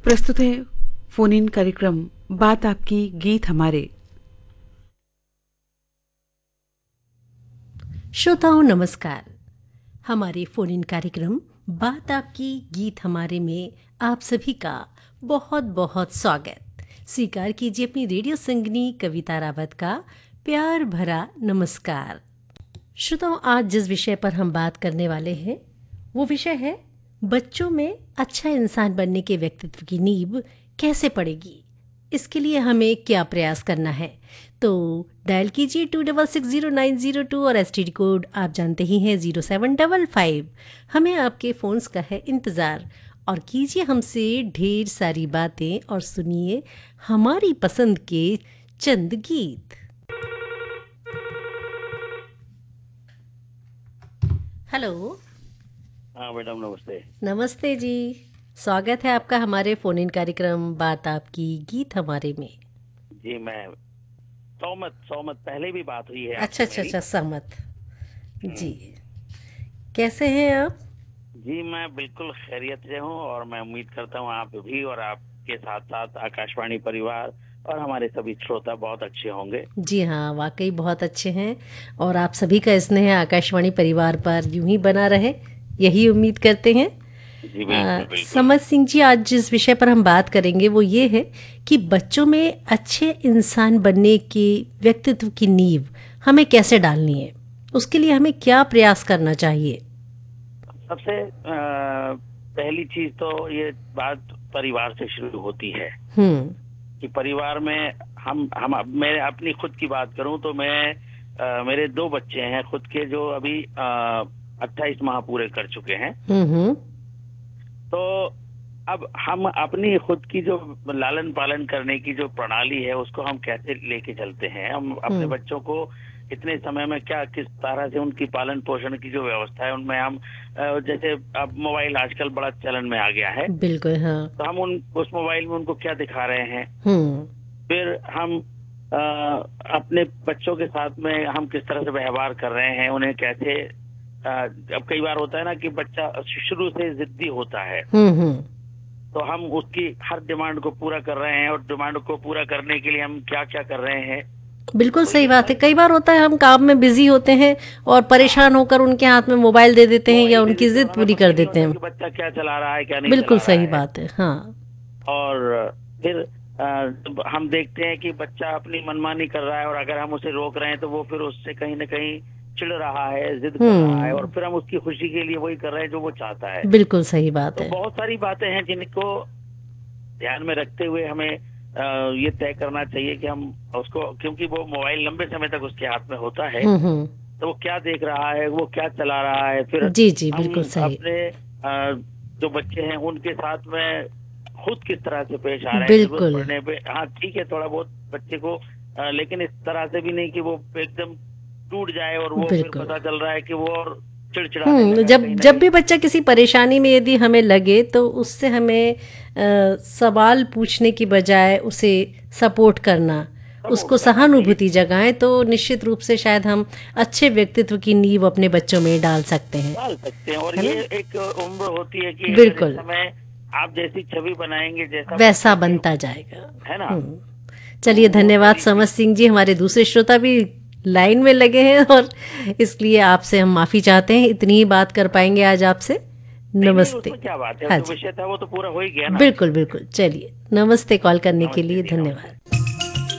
प्रस्तुत है phone in कार्यक्रम बात आपकी गीत हमारे। श्रोताओं नमस्कार। हमारे फोन इन कार्यक्रम बात आपकी गीत हमारे में आप सभी का बहुत बहुत स्वागत। स्वीकार कीजिए अपनी रेडियो संगिनी कविता रावत का प्यार भरा नमस्कार। श्रोताओं, आज जिस विषय पर हम बात करने वाले हैं वो विषय है बच्चों में अच्छा इंसान बनने के व्यक्तित्व की नींव कैसे पड़ेगी, इसके लिए हमें क्या प्रयास करना है। तो डायल कीजिए 2660 और एसटीडी कोड आप जानते ही हैं 0755। हमें आपके फ़ोन्स का है इंतज़ार और कीजिए हमसे ढेर सारी बातें और सुनिए हमारी पसंद के चंद गीत। हेलो। हाँ मैडम, नमस्ते। नमस्ते जी, स्वागत है आपका हमारे फोन इन कार्यक्रम बात आपकी गीत हमारे में। जी मैं सहमत पहले भी बात हुई है। अच्छा सहमत जी। कैसे हैं आप? जी मैं बिल्कुल खैरियत से हूँ और मैं उम्मीद करता हूँ आप भी और आपके साथ साथ आकाशवाणी परिवार और हमारे सभी श्रोता बहुत अच्छे होंगे। जी हाँ, वाकई बहुत अच्छे हैं और आप सभी का स्नेह आकाशवाणी परिवार पर यूं ही बना रहे, यही उम्मीद करते हैं। जी बिल्कुल। समझ सिंह जी, आज जिस विषय पर हम बात करेंगे वो ये है कि बच्चों में अच्छे इंसान बनने की व्यक्तित्व की नींव हमें कैसे डालनी है, उसके लिए हमें क्या प्रयास करना चाहिए। सबसे पहली चीज तो ये बात परिवार से शुरू होती है कि परिवार में मैं अपनी खुद की बात करूं तो मैं मेरे 2 बच्चे हैं खुद के जो अभी 28 माह पूरे कर चुके हैं। तो अब हम अपनी खुद की जो लालन पालन करने की जो प्रणाली है उसको हम कैसे लेके चलते हैं। हम अपने बच्चों को इतने समय में किस तरह से उनकी पालन पोषण की जो व्यवस्था है उनमें हम जैसे अब मोबाइल आजकल बड़ा चलन में आ गया है। बिल्कुल हाँ। तो हम उस मोबाइल में उनको क्या दिखा रहे हैं, फिर हम अपने बच्चों के साथ में हम किस तरह से व्यवहार कर रहे हैं, उन्हें कैसे अब कई बार होता है ना कि बच्चा शुरू से जिद्दी होता है। तो हम उसकी हर डिमांड को पूरा कर रहे हैं और डिमांड को पूरा करने के लिए हम क्या क्या कर रहे हैं। बिल्कुल सही बात है। कई बार होता है हम काम में बिजी होते हैं और परेशान होकर उनके हाथ में मोबाइल दे देते हैं या उनकी जिद पूरी कर देते हैं। बच्चा क्या चला रहा है क्या नहीं। बिल्कुल सही बात है हाँ। और फिर हम देखते हैं कि बच्चा अपनी मनमानी कर रहा है और अगर हम उसे रोक रहे हैं तो वो फिर उससे कहीं ना कहीं चिढ़ रहा है, जिद कर रहा है और फिर हम उसकी खुशी के लिए वही कर रहे हैं जो वो चाहता है। बिल्कुल सही बात है। तो बहुत सारी बातें हैं जिनको ध्यान में रखते हुए हमें ये तय करना चाहिए कि हम उसको, क्योंकि वो मोबाइल लंबे समय तक उसके हाथ में होता है, तो वो क्या देख रहा है, वो क्या चला रहा है, फिर जी बिल्कुल सही। अपने जो बच्चे हैं उनके साथ में खुद किस तरह से पेश आ रहे हैं। बिल्कुल पढ़ने पे हाँ ठीक है थोड़ा बहुत बच्चे को, लेकिन इस तरह से भी नहीं कि वो एकदम टूट जाए और वो फिर पता चल रहा है कि वो और चिड़चिड़ा। जब भी बच्चा किसी परेशानी में यदि हमें लगे तो उससे हमें सवाल पूछने की बजाय उसे सपोर्ट करना, उसको सहानुभूति जगाएं तो निश्चित रूप से शायद हम अच्छे व्यक्तित्व की नींव अपने बच्चों में डाल सकते हैं। और ये एक उम्र होती है कि बिल्कुल समय आप जैसी छवि बनाएंगे वैसा बनता जाएगा, है ना। चलिए धन्यवाद समझ सिंह जी। हमारे दूसरे श्रोता भी लाइन में लगे हैं और इसलिए आपसे हम माफी चाहते हैं, इतनी ही बात कर पाएंगे आज आपसे। नमस्ते। क्या बात है, हाँ विषय था वो तो पूरा हो ही गया ना। बिल्कुल चलिए नमस्ते। कॉल करने के लिए धन्यवाद।